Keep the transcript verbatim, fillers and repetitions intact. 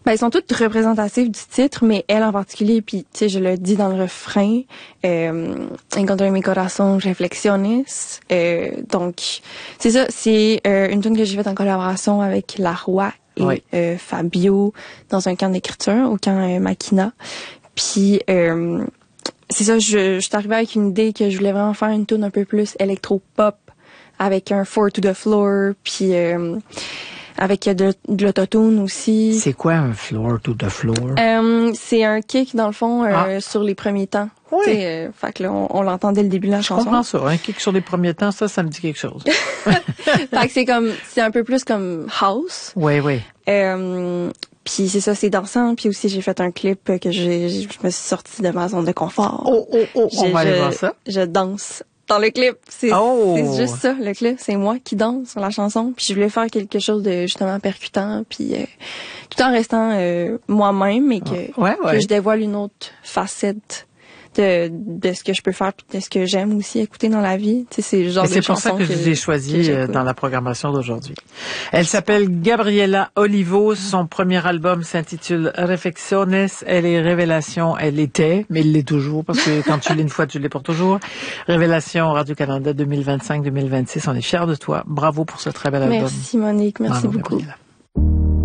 Ben, ils sont toutes représentatives du titre, mais elle en particulier, puis tu sais, je le dis dans le refrain, euh, Encontré mi corazón reflexiones. Euh, donc, c'est ça, c'est euh, une tune que j'ai faite en collaboration avec La Roy et oui. euh, Fabio dans un camp d'écriture, au camp euh, Makina. Puis, euh, c'est ça, je, je suis arrivée avec une idée que je voulais vraiment faire une tune un peu plus électro-pop, avec un four to the floor, puis... Euh, avec de, de l'autotune aussi. C'est quoi un floor to the floor? Euh, c'est un kick, dans le fond, euh, ah. sur les premiers temps. Oui. Euh, fait que là, on, on l'entend dès le début de la Je chanson. Je comprends ça. Un kick sur les premiers temps, ça, ça me dit quelque chose. Fait que c'est comme, c'est un peu plus comme house. Oui, oui. Euh, puis c'est ça, c'est dansant. Puis aussi, j'ai fait un clip que j'ai, je me suis sortie de ma zone de confort. Oh, oh, oh, on va je, aller voir ça. Je danse. Dans le clip, c'est oh. c'est juste ça, le clip. C'est moi qui danse sur la chanson. Puis je voulais faire quelque chose de justement percutant, puis euh, tout en restant euh, moi-même, mais que, ouais, ouais. que je dévoile une autre facette de, de ce que je peux faire, puis de ce que j'aime aussi écouter dans la vie. Tu sais, c'est le genre Et de c'est pour chanson ça que, que je l'ai choisi dans la programmation d'aujourd'hui. Elle s'appelle Gabriela Olivo. Son premier album s'intitule Reflexiones. Elle est révélation. Elle était, mais elle l'est toujours, parce que quand tu l'es une fois, tu l'es pour toujours. Révélation Radio-Canada deux mille vingt-cinq deux mille vingt-six. On est fiers de toi. Bravo pour ce très bel album. Merci Monique. Merci Bravo, beaucoup. Gabriela.